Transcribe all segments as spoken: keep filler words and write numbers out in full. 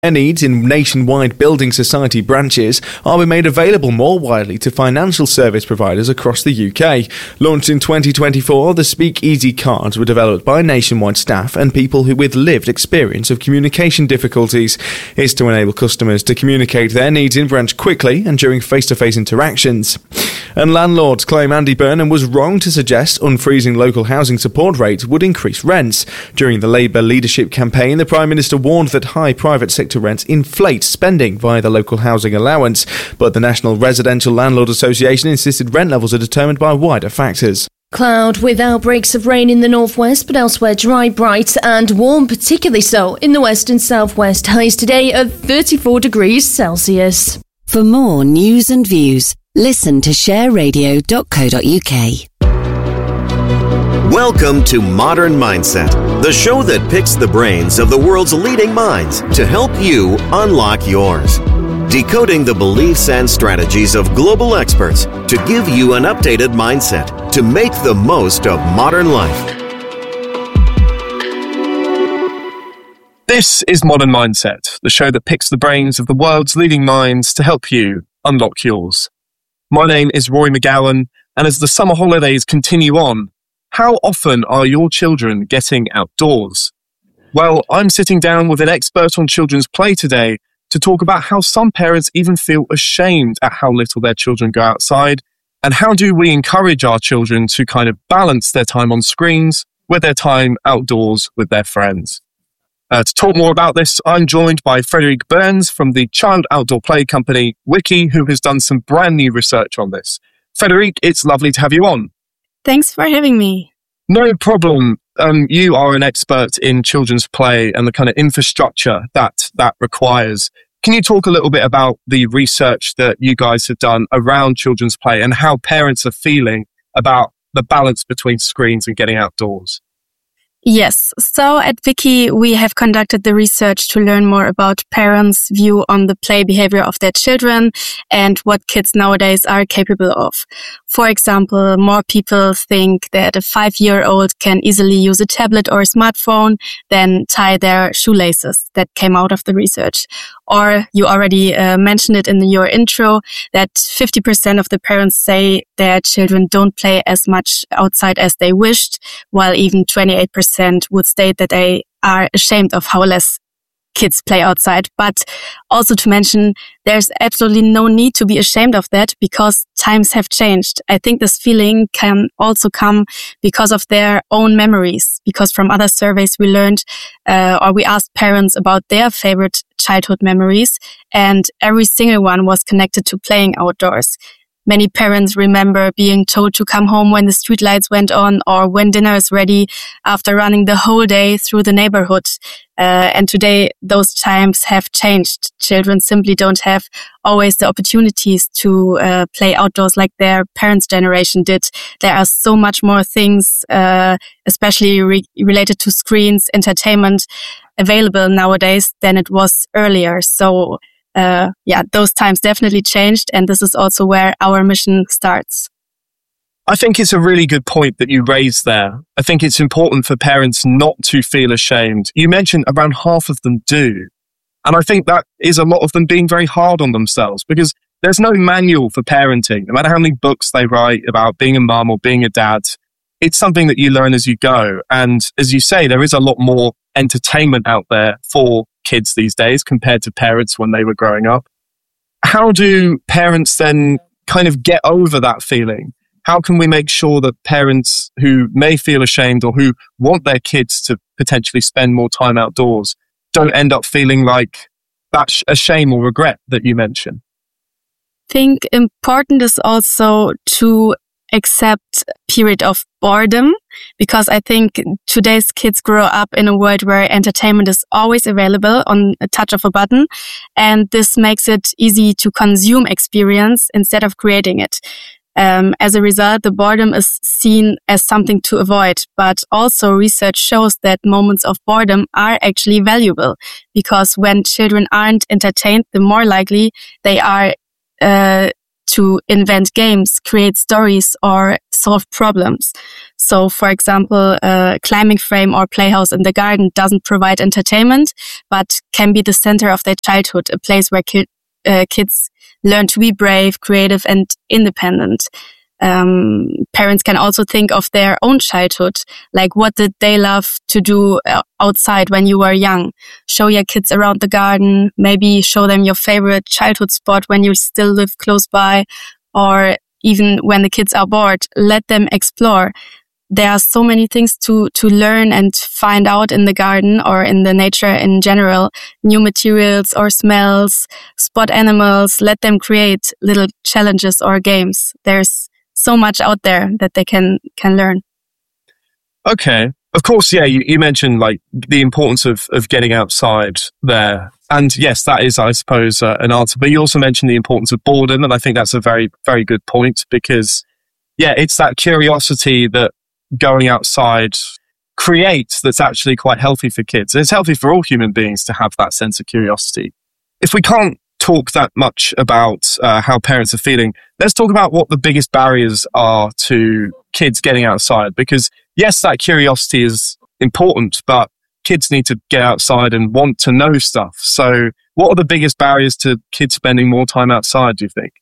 Their needs in nationwide building society branches are being made available more widely to financial service providers across the U K. Launched in twenty twenty-four, the Speak Easy cards were developed by nationwide staff and people who with lived experience of communication difficulties. It's to enable customers to communicate their needs in branch quickly and during face-to-face interactions. And landlords claim Andy Burnham was wrong to suggest unfreezing local housing support rates would increase rents. During the Labour leadership campaign, the Prime Minister warned that high private sector rents inflate spending via the local housing allowance, but the National Residential Landlord Association insisted rent levels are determined by wider factors. Cloud with outbreaks of rain in the northwest, but elsewhere dry, bright and warm, particularly so in the west and southwest. Highs today of thirty-four degrees Celsius. For more news and views, listen to share radio dot co dot uk. Welcome to Modern Mindset, the show that picks the brains of the world's leading minds to help you unlock yours. Decoding the beliefs and strategies of global experts to give you an updated mindset to make the most of modern life. This is Modern Mindset, the show that picks the brains of the world's leading minds to help you unlock yours. My name is Rory McGowan, and as the summer holidays continue on, how often are your children getting outdoors? Well, I'm sitting down with an expert on children's play today to talk about how some parents even feel ashamed at how little their children go outside, and how do we encourage our children to kind of balance their time on screens with their time outdoors with their friends. Uh, to talk more about this, I'm joined by Frederique Burns from the child outdoor play company Wiki, who has done some brand new research on this. Frederique, it's lovely to have you on. Thanks for having me. No problem. Um, you are an expert in children's play and the kind of infrastructure that that requires. Can you talk a little bit about the research that you guys have done around children's play and how parents are feeling about the balance between screens and getting outdoors? Yes. So at Wiki, we have conducted the research to learn more about parents' view on the play behavior of their children and what kids nowadays are capable of. For example, more people think that a five-year-old can easily use a tablet or a smartphone than tie their shoelaces. That came out of the research. Or you already uh, mentioned it in your intro that fifty percent of the parents say their children don't play as much outside as they wished, while even twenty-eight percent would state that they are ashamed of how less kids play outside. But also to mention, there's absolutely no need to be ashamed of that because times have changed. I think this feeling can also come because of their own memories, because from other surveys we learned uh, or we asked parents about their favorite childhood memories, and every single one was connected to playing outdoors. Many parents remember being told to come home when the streetlights went on or when dinner is ready after running the whole day through the neighborhood. Uh, and today, those times have changed. Children simply don't have always the opportunities to uh, play outdoors like their parents' generation did. There are so much more things, uh, especially re- related to screens, entertainment, available nowadays than it was earlier. So Uh, yeah, those times definitely changed, and this is also where our mission starts. I think it's a really good point that you raised there. I think it's important for parents not to feel ashamed. You mentioned around half of them do. And I think that is a lot of them being very hard on themselves because there's no manual for parenting. No matter how many books they write about being a mum or being a dad, it's something that you learn as you go. And as you say, there is a lot more entertainment out there for kids these days compared to parents when they were growing up. How do parents then kind of get over that feeling? How can we make sure that parents who may feel ashamed or who want their kids to potentially spend more time outdoors don't end up feeling like that's a shame or regret that you mentioned? I think important is also to accept period of boredom, because I think today's kids grow up in a world where entertainment is always available on a touch of a button, and this makes it easy to consume experience instead of creating it. Um, as a result, the boredom is seen as something to avoid, but also research shows that moments of boredom are actually valuable, because when children aren't entertained, the more likely they are uh, to invent games, create stories, or solve problems. So, for example, a climbing frame or playhouse in the garden doesn't provide entertainment, but can be the center of their childhood, a place where ki- uh, kids learn to be brave, creative, and independent. Um, parents can also think of their own childhood, like what did they love to do outside when you were young? Show your kids around the garden, maybe show them your favorite childhood spot when you still live close by, or even when the kids are bored, let them explore. There are so many things to, to learn and find out in the garden or in the nature in general. New materials or smells, spot animals, let them create little challenges or games. There's so much out there that they can, can learn. Okay. Of course, yeah, you, you mentioned like the importance of, of getting outside there. And yes, that is, I suppose, uh, an answer. But you also mentioned the importance of boredom. And I think that's a very, very good point because, yeah, it's that curiosity that going outside creates that's actually quite healthy for kids. It's healthy for all human beings to have that sense of curiosity. If we can't talk that much about uh, how parents are feeling, let's talk about what the biggest barriers are to kids getting outside. Because yes, that curiosity is important, but kids need to get outside and want to know stuff. So what are the biggest barriers to kids spending more time outside, do you think?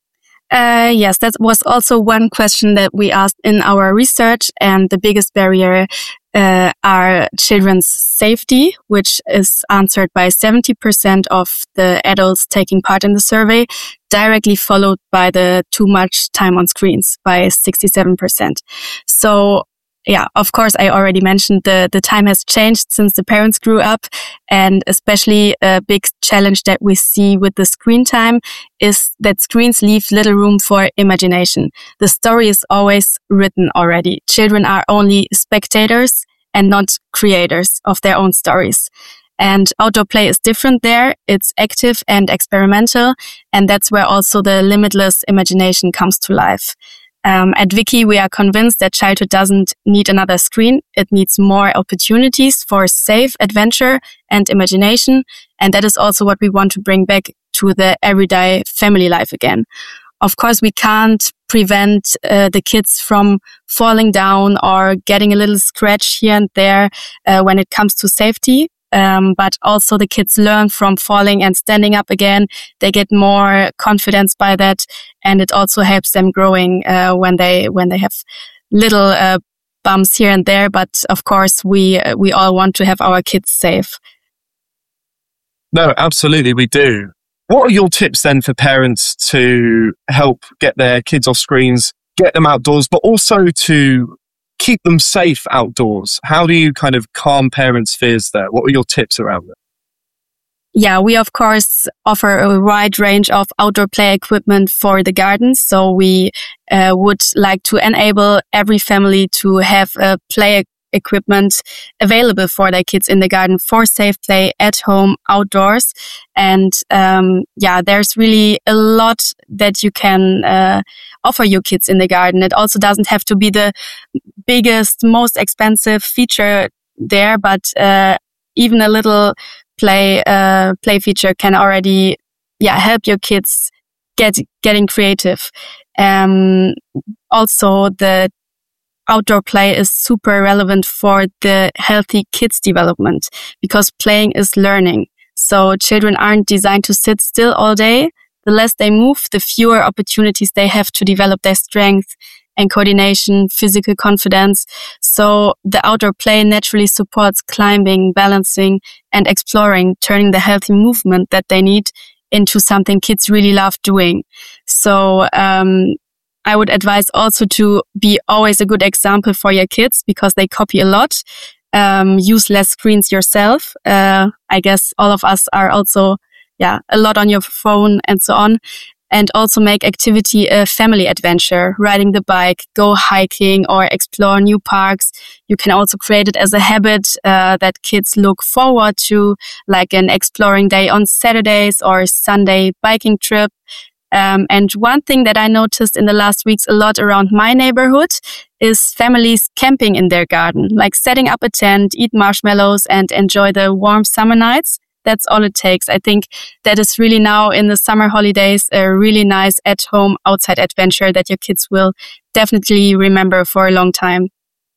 Uh, yes, that was also one question that we asked in our research. And the biggest barrier uh, are children's safety, which is answered by seventy percent of the adults taking part in the survey, directly followed by the too much time on screens by sixty-seven percent. So yeah, of course, I already mentioned the, the time has changed since the parents grew up, and especially a big challenge that we see with the screen time is that screens leave little room for imagination. The story is always written already. Children are only spectators and not creators of their own stories. And outdoor play is different there. It's active and experimental, and that's where also the limitless imagination comes to life. Um, at Wiki, we are convinced that childhood doesn't need another screen. It needs more opportunities for safe adventure and imagination. And that is also what we want to bring back to the everyday family life again. Of course, we can't prevent uh, the kids from falling down or getting a little scratch here and there uh, when it comes to safety. Um, but also the kids learn from falling and standing up again. They get more confidence by that, and it also helps them growing uh, when they when they have little uh, bumps here and there. But of course, we uh, we all want to have our kids safe. No, absolutely, we do. What are your tips then for parents to help get their kids off screens, get them outdoors, but also to keep them safe outdoors? How do you kind of calm parents' fears there? What are your tips around that? Yeah, we of course offer a wide range of outdoor play equipment for the gardens. So we uh, would like to enable every family to have a play equipment available for their kids in the garden for safe play at home, outdoors. And um, yeah, there's really a lot that you can uh, offer your kids in the garden. It also doesn't have to be the biggest, most expensive feature there, but uh, even a little play uh, play feature can already yeah help your kids get getting creative. Um, also, the outdoor play is super relevant for the healthy kids development because playing is learning. So children aren't designed to sit still all day. The less they move, the fewer opportunities they have to develop their strength and coordination, physical confidence. So the outdoor play naturally supports climbing, balancing, and exploring, turning the healthy movement that they need into something kids really love doing. So, um, I would advise also to be always a good example for your kids because they copy a lot. Um, use less screens yourself. Uh, I guess all of us are also, yeah, a lot on your phone and so on. And also make activity a family adventure, riding the bike, go hiking or explore new parks. You can also create it as a habit uh, that kids look forward to, like an exploring day on Saturdays or Sunday biking trip. Um, and one thing that I noticed in the last weeks a lot around my neighborhood is families camping in their garden, like setting up a tent, eat marshmallows and enjoy the warm summer nights. That's all it takes. I think that is really now in the summer holidays, a really nice at-home outside adventure that your kids will definitely remember for a long time.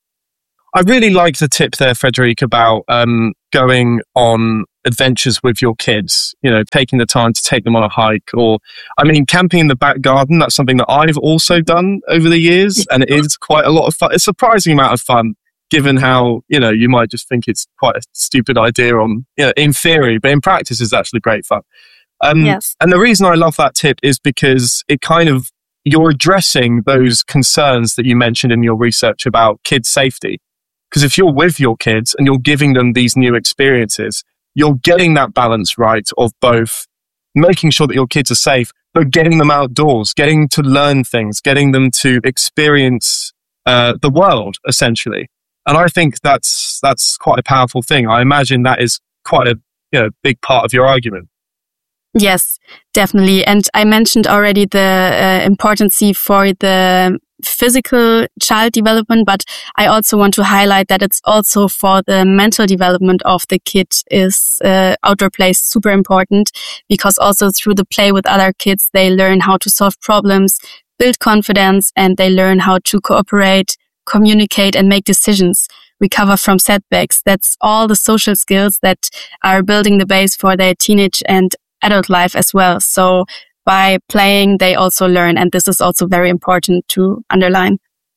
I really like the tip there, Frederique, about um, going on adventures with your kids, you know, taking the time to take them on a hike, or, I mean, camping in the back garden. That's something that I've also done over the years, and it is quite a lot of fun. It's a surprising amount of fun, given how, you know, you might just think it's quite a stupid idea on, you know, in theory, but in practice it's actually great fun. Um, yes. And the reason I love that tip is because it kind of, you're addressing those concerns that you mentioned in your research about kids' safety. Because if you're with your kids and you're giving them these new experiences, you're getting that balance right of both making sure that your kids are safe, but getting them outdoors, getting to learn things, getting them to experience uh, the world, essentially. And I think that's that's quite a powerful thing. I imagine that is quite a you know big part of your argument. Yes, definitely. And I mentioned already the uh, importance for the physical child development, but I also want to highlight that it's also for the mental development of the kid is uh, outdoor play is super important, because also through the play with other kids, they learn how to solve problems, build confidence, and they learn how to cooperate, communicate, and make decisions, recover from setbacks. That's all the social skills that are building the base for their teenage and adult life as well. So by playing, they also learn. And this is also very important to underline.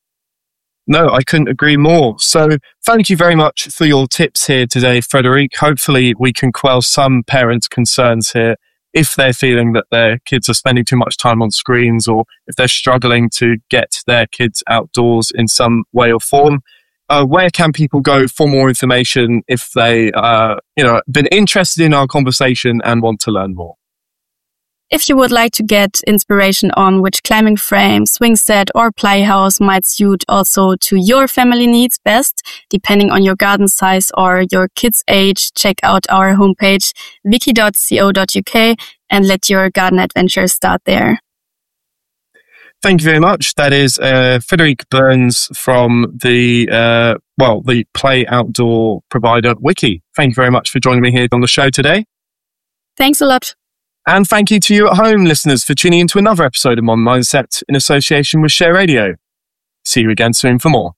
No, I couldn't agree more. So thank you very much for your tips here today, Frederique. Hopefully we can quell some parents' concerns here if they're feeling that their kids are spending too much time on screens, or if they're struggling to get their kids outdoors in some way or form. Uh, where can people go for more information if they, uh, you know, been interested in our conversation and want to learn more? If you would like to get inspiration on which climbing frame, swing set, or playhouse might suit also to your family needs best, depending on your garden size or your kid's age, check out our homepage, wiki dot co dot uk, and let your garden adventure start there. Thank you very much. That is uh, Frederique Burns from the, uh, well, the Play Outdoor provider Wiki. Thank you very much for joining me here on the show today. Thanks a lot. And thank you to you at home, listeners, for tuning into another episode of Modern Mindset in association with Share Radio. See you again soon for more.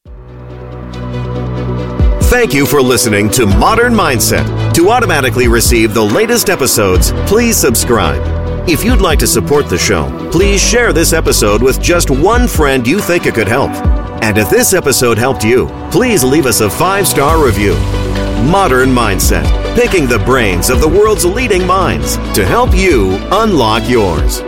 Thank you for listening to Modern Mindset. To automatically receive the latest episodes, please subscribe. If you'd like to support the show, please share this episode with just one friend you think it could help. And if this episode helped you, please leave us a five-star review. Modern Mindset, picking the brains of the world's leading minds to help you unlock yours.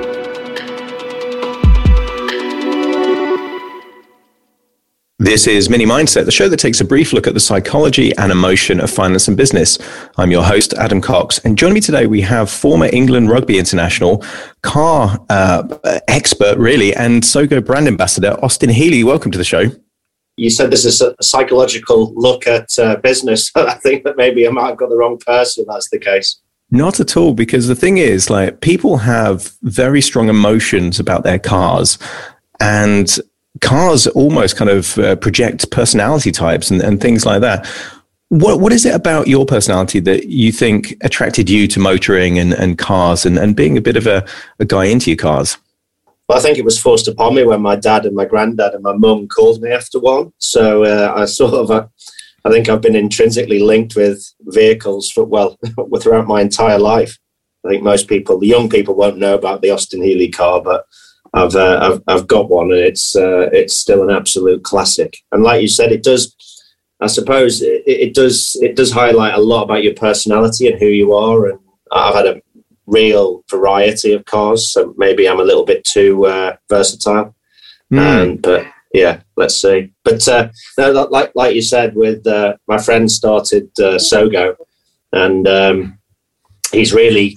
This is Mini Mindset, the show that takes a brief look at the psychology and emotion of finance and business. I'm your host, Adam Cox, and joining me today we have former England rugby international, car uh, expert really, and Sogo brand ambassador, Austin Healey. Welcome to the show. You said this is a psychological look at uh, business. I think that maybe I might have got the wrong person if that's the case. Not at all, because the thing is, like, people have very strong emotions about their cars, and cars almost kind of uh, project personality types and, and things like that. What What is it about your personality that you think attracted you to motoring and, and cars and, and being a bit of a, a guy into your cars? Well, I think it was forced upon me when my dad and my granddad and my mum called me after one. So uh, I sort of, uh, I think I've been intrinsically linked with vehicles for, well, throughout my entire life. I think most people, the young people, won't know about the Austin Healey car, but I've uh, I've, I've got one, and it's uh, it's still an absolute classic. And like you said, it does. I suppose it, it does it does highlight a lot about your personality and who you are. And I've had a real variety of cars, so maybe I'm a little bit too uh, versatile. Mm. Um, but yeah, let's see. But uh, no, like like you said, with uh, my friend started uh, Sogo, and um, he's really.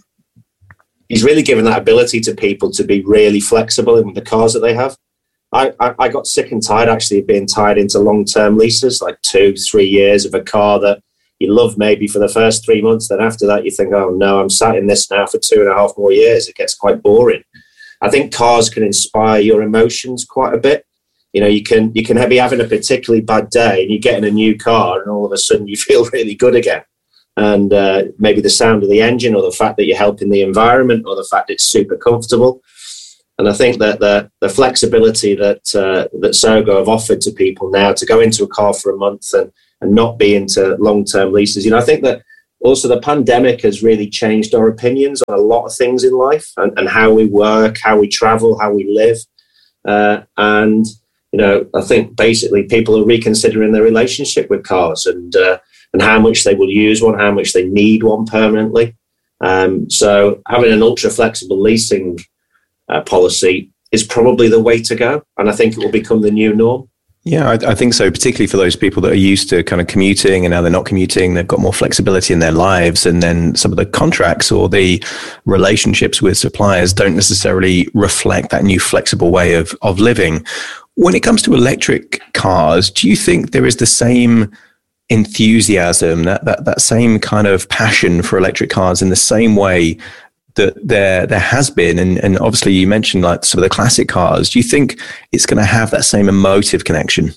He's really given that ability to people to be really flexible in the cars that they have. I, I, I got sick and tired actually of being tied into long-term leases, like two, three years of a car that you love maybe for the first three months. Then after that, you think, oh no, I'm sat in this now for two and a half more years. It gets quite boring. I think cars can inspire your emotions quite a bit. You know, you can you can be having a particularly bad day and you get in a new car and all of a sudden you feel really good again. And uh, maybe the sound of the engine, or the fact that you're helping the environment, or the fact it's super comfortable. And I think that the, the flexibility that uh, that Sogo have offered to people now to go into a car for a month and, and not be into long-term leases, you know, I think that also the pandemic has really changed our opinions on a lot of things in life and, and how we work, how we travel, how we live. Uh, and, you know, I think basically people are reconsidering their relationship with cars and uh, and how much they will use one, how much they need one permanently. Um, so having an ultra-flexible leasing Uh, policy is probably the way to go, and I think it will become the new norm. Yeah, I, I think so, particularly for those people that are used to kind of commuting and now they're not commuting, they've got more flexibility in their lives, and then some of the contracts or the relationships with suppliers don't necessarily reflect that new flexible way of, of living. When it comes to electric cars, do you think there is the same enthusiasm, that, that, that same kind of passion for electric cars in the same way that there there has been, and, and obviously you mentioned like some of the classic cars. Do you think it's going to have that same emotive connection?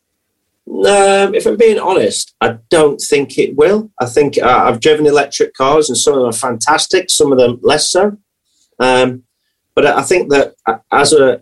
Um, if I'm being honest, I don't think it will. I think uh, I've driven electric cars and some of them are fantastic, some of them less so. Um, but I think that as a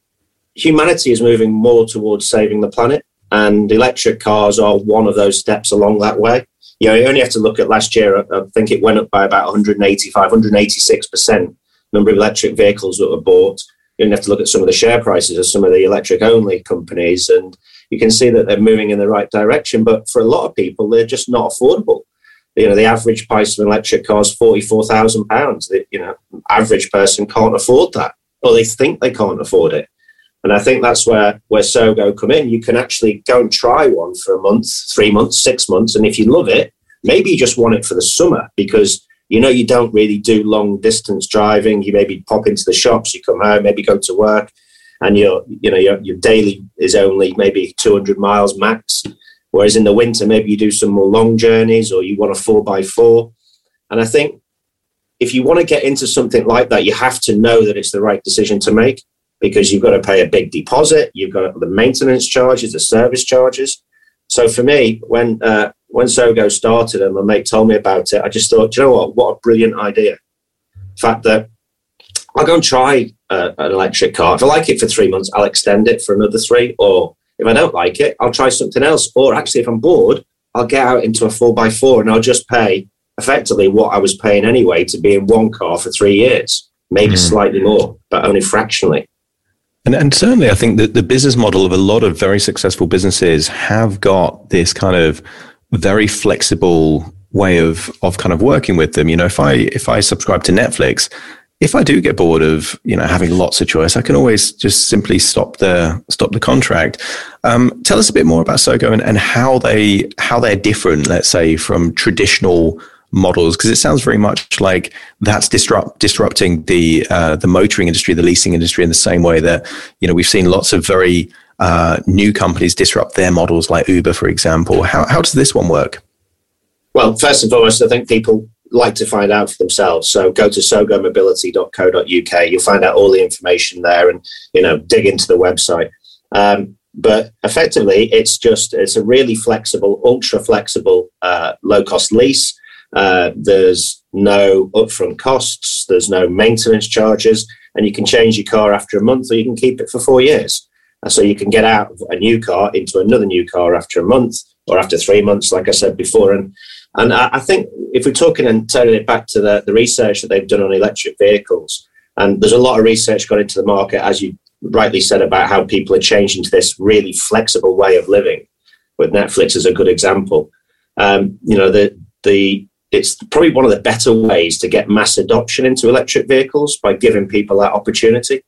humanity is moving more towards saving the planet, and electric cars are one of those steps along that way. You know, you only have to look at last year. I think it went up by about one hundred eighty-five, one hundred eighty-six percent number of electric vehicles that were bought. You only have to look at some of the share prices of some of the electric-only companies, and you can see that they're moving in the right direction. But for a lot of people, they're just not affordable. You know, the average price of an electric car is forty-four thousand pounds. The, you know, average person can't afford that, or they think they can't afford it. And I think that's where, where Sogo come in. You can actually go and try one for a month, three months, six months. And if you love it, maybe you just want it for the summer because, you know, you don't really do long distance driving. You maybe pop into the shops, you come home, maybe go to work, and your, you know, your, your daily is only maybe two hundred miles max. Whereas in the winter, maybe you do some more long journeys or you want a four by four. And I think if you want to get into something like that, you have to know that it's the right decision to make, because you've got to pay a big deposit, you've got the maintenance charges, the service charges. So for me, when uh, when Sogo started and my mate told me about it, I just thought, you know what, what a brilliant idea. The fact that I'll go and try uh, an electric car. If I like it for three months, I'll extend it for another three. Or if I don't like it, I'll try something else. Or actually, if I'm bored, I'll get out into a four by four and I'll just pay effectively what I was paying anyway to be in one car for three years, maybe mm. slightly more, but only fractionally. And, and certainly, I think that the business model of a lot of very successful businesses have got this kind of very flexible way of of kind of working with them. You know, if I if I subscribe to Netflix, if I do get bored of, you know, having lots of choice, I can always just simply stop the stop the contract. Um, tell us a bit more about Sogo and, and how they how they're different, let's say, from traditional models, because it sounds very much like that's disrupt disrupting the uh, the motoring industry, the leasing industry, in the same way that, you know, we've seen lots of very uh, new companies disrupt their models, like Uber, for example. How how does this one work? Well, first and foremost, I think people like to find out for themselves. So go to sogo mobility dot co dot U K. You'll find out all the information there, and, you know, dig into the website. Um, but effectively, it's just it's a really flexible, ultra flexible, uh, low cost lease. Uh, there's no upfront costs, there's no maintenance charges, and you can change your car after a month, or you can keep it for four years. And so you can get out of a new car into another new car after a month or after three months, like I said before. And and I, I think if we're talking and turning it back to the, the research that they've done on electric vehicles, and there's a lot of research got into the market, as you rightly said, about how people are changing to this really flexible way of living, with Netflix as a good example. Um, you know, the the it's probably one of the better ways to get mass adoption into electric vehicles, by giving people that opportunity.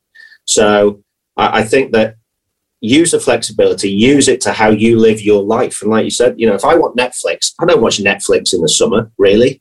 So I, I think that use the flexibility, use it to how you live your life. And like you said, you know, if I want Netflix, I don't watch Netflix in the summer, really.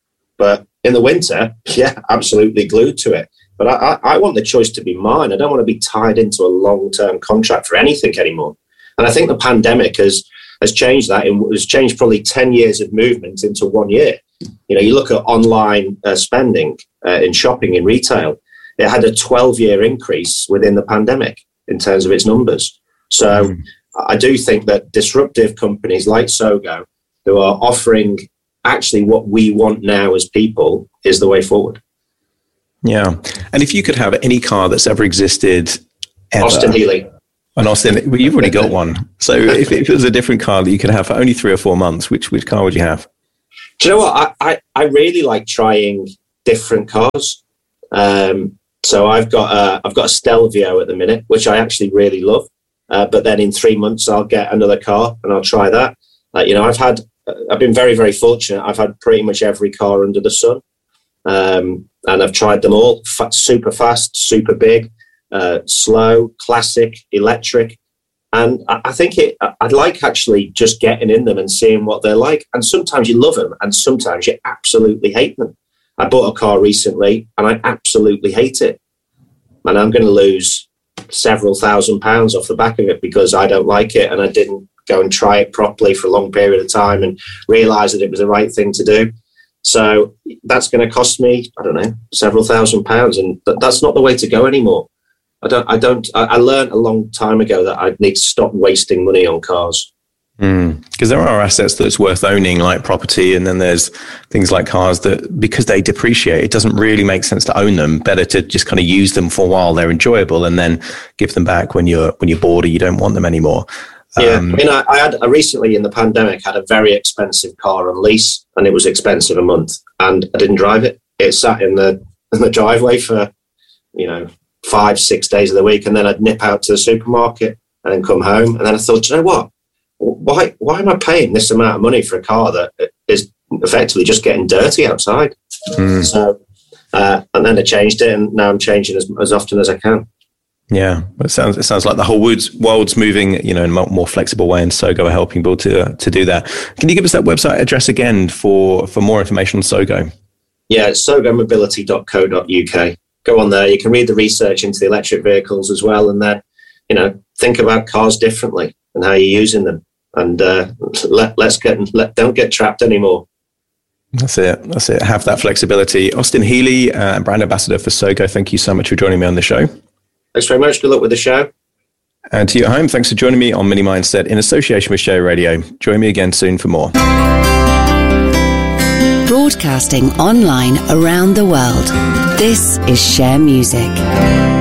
But in the winter, yeah, absolutely glued to it. But I, I, I want the choice to be mine. I don't want to be tied into a long-term contract for anything anymore. And I think the pandemic has has changed that. It has changed probably ten years of movement into one year. You know, you look at online uh, spending uh, in shopping, in retail, it had a twelve-year increase within the pandemic in terms of its numbers. So mm. I do think that disruptive companies like Sogo, who are offering actually what we want now as people, is the way forward. Yeah. And if you could have any car that's ever existed ever. Austin Healey. An Austin, well, you've already got one. So if, if it was a different car that you could have for only three or four months, which which car would you have? Do you know what? I, I, I really like trying different cars. Um, so I've got a, I've got a Stelvio at the minute, which I actually really love. Uh, but then in three months, I'll get another car and I'll try that. Uh, you know, I've had, I've been very, very fortunate. I've had pretty much every car under the sun. Um, and I've tried them all. Fa- super fast, super big. Uh, slow, classic, electric. And I, I think it, I'd like actually just getting in them and seeing what they're like. And sometimes you love them and sometimes you absolutely hate them. I bought a car recently and I absolutely hate it. And I'm going to lose several thousand pounds off the back of it because I don't like it and I didn't go and try it properly for a long period of time and realise that it was the right thing to do. So that's going to cost me, I don't know, several thousand pounds. And th- that's not the way to go anymore. I don't, I don't, I, I learned a long time ago that I need to stop wasting money on cars. Because mm. there are assets that's worth owning, like property, and then there's things like cars that, because they depreciate, it doesn't really make sense to own them. Better to just kind of use them for a while. They're enjoyable, and then give them back when you're when you're bored or you don't want them anymore. Yeah, um, I mean, I, I had I recently in the pandemic had a very expensive car on lease, and it was expensive a month, and I didn't drive it. It sat in the in the driveway for, you know, five, six days of the week, and then I'd nip out to the supermarket and then come home, and then I thought, you know what? Why why am I paying this amount of money for a car that is effectively just getting dirty outside? Mm. So, uh, and then I changed it, and now I'm changing as as often as I can. Yeah, it sounds it sounds like the whole world's, world's moving, you know, in a more flexible way, and Sogo are helping people to to do that. Can you give us that website address again for for more information on Sogo? Yeah, it's sogo mobility dot co dot uk. Go on there. You can read the research into the electric vehicles as well, and then, you know, think about cars differently and how you're using them. And uh, let, let's get let, don't get trapped anymore. That's it. That's it. Have that flexibility. Austin Healey, uh, brand ambassador for Sogo. Thank you so much for joining me on the show. Thanks very much. Good luck with the show. And to you at home, thanks for joining me on Mini Mindset in association with Share Radio. Join me again soon for more. Broadcasting online around the world. This is Share Music.